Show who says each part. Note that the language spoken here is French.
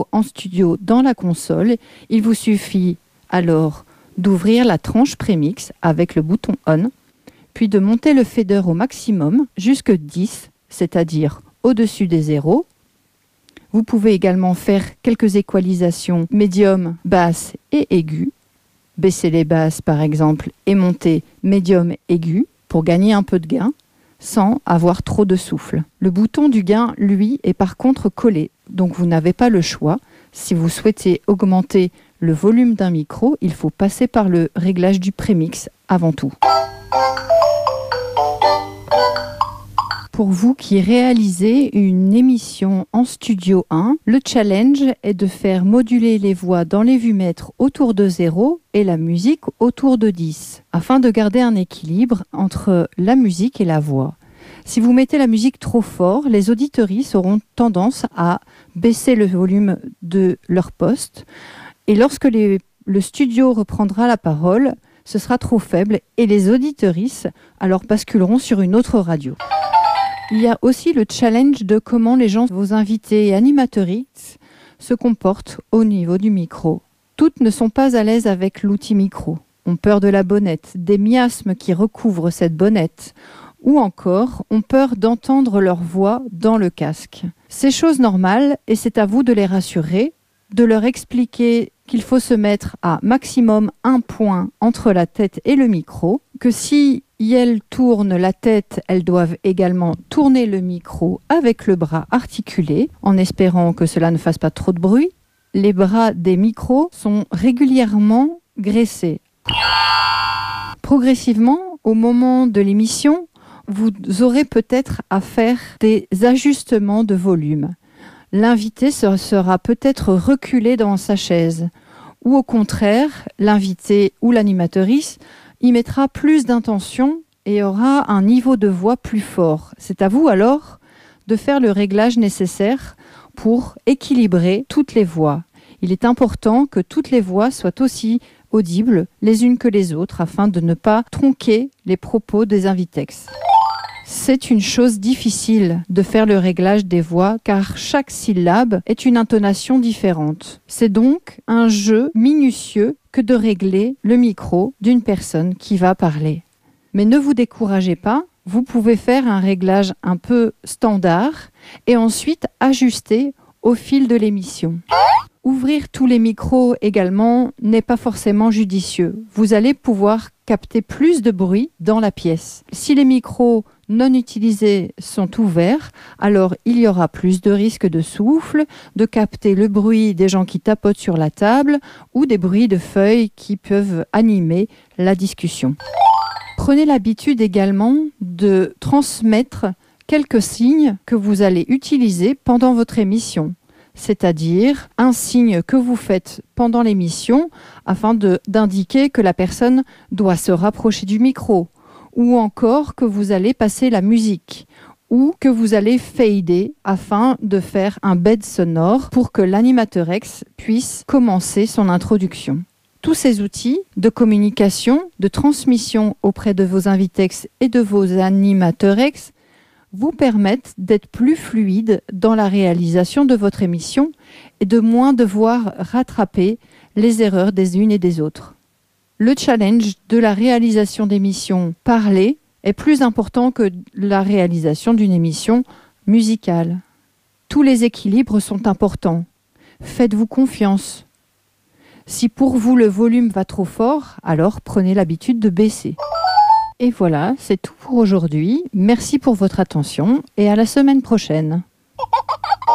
Speaker 1: en studio dans la console, il vous suffit alors d'ouvrir la tranche prémix avec le bouton On, puis de monter le fader au maximum jusque 10, c'est-à-dire au-dessus des zéros. Vous pouvez également faire quelques équalisations médium, basse et aiguë. Baisser les basses par exemple et monter médium, aigu pour gagner un peu de gain sans avoir trop de souffle. Le bouton du gain, lui, est par contre collé, donc vous n'avez pas le choix. Si vous souhaitez augmenter le volume d'un micro, il faut passer par le réglage du prémix avant tout. Pour vous qui réalisez une émission en Studio 1, le challenge est de faire moduler les voix dans les vumètres autour de 0 et la musique autour de 10, afin de garder un équilibre entre la musique et la voix. Si vous mettez la musique trop fort, les auditeuristes auront tendance à baisser le volume de leur poste, et lorsque le studio reprendra la parole, ce sera trop faible et les auditeuristes alors basculeront sur une autre radio. Il y a aussi le challenge de comment les gens, vos invités et animatrices, se comportent au niveau du micro. Toutes ne sont pas à l'aise avec l'outil micro, ont peur de la bonnette, des miasmes qui recouvrent cette bonnette, ou encore ont peur d'entendre leur voix dans le casque. C'est chose normale et c'est à vous de les rassurer, de leur expliquer qu'il faut se mettre à maximum 1 point entre la tête et le micro, que si elles tournent la tête, elles doivent également tourner le micro avec le bras articulé, en espérant que cela ne fasse pas trop de bruit. Les bras des micros sont régulièrement graissés. Progressivement, au moment de l'émission, vous aurez peut-être à faire des ajustements de volume. L'invité sera peut-être reculé dans sa chaise, ou au contraire, l'invité ou l'animatrice y mettra plus d'intention et aura un niveau de voix plus fort. C'est à vous alors de faire le réglage nécessaire pour équilibrer toutes les voix. Il est important que toutes les voix soient aussi audibles les unes que les autres afin de ne pas tronquer les propos des invitex. C'est une chose difficile de faire le réglage des voix car chaque syllabe est une intonation différente. C'est donc un jeu minutieux que de régler le micro d'une personne qui va parler. Mais ne vous découragez pas, vous pouvez faire un réglage un peu standard et ensuite ajuster au fil de l'émission. Ouvrir tous les micros également n'est pas forcément judicieux. Vous allez pouvoir capter plus de bruit dans la pièce. Si les micros non utilisés sont ouverts, alors il y aura plus de risques de souffle, de capter le bruit des gens qui tapotent sur la table ou des bruits de feuilles qui peuvent animer la discussion. Prenez l'habitude également de transmettre quelques signes que vous allez utiliser pendant votre émission. C'est-à-dire un signe que vous faites pendant l'émission afin d'indiquer que la personne doit se rapprocher du micro, ou encore que vous allez passer la musique, ou que vous allez fader afin de faire un bed sonore pour que l'animateurx puisse commencer son introduction. Tous ces outils de communication, de transmission auprès de vos invitex et de vos animateurx vous permettent d'être plus fluide dans la réalisation de votre émission et de moins devoir rattraper les erreurs des unes et des autres. Le challenge de la réalisation d'émissions parlées est plus important que la réalisation d'une émission musicale. Tous les équilibres sont importants. Faites-vous confiance. Si pour vous le volume va trop fort, alors prenez l'habitude de baisser. Et voilà, c'est tout pour aujourd'hui. Merci pour votre attention et à la semaine prochaine.